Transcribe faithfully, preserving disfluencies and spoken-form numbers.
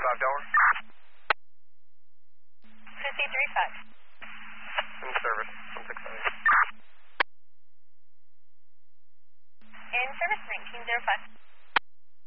five Delaware. fifty-three five. In service, one six seven. In service, nineteen oh five.